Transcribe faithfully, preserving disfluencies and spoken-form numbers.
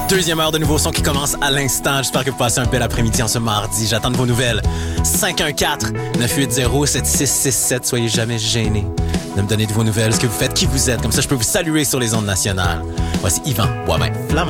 Deuxième heure de nouveaux sons qui commence à l'instant. J'espère que vous passez un bel après-midi en ce mardi. J'attends de vos nouvelles. cinq un quatre, neuf huit zéro, sept six six sept. Soyez jamais gênés de me donner de vos nouvelles, ce que vous faites, qui vous êtes. Comme ça, je peux vous saluer sur les ondes nationales. Voici Yvan Boivin Flamand.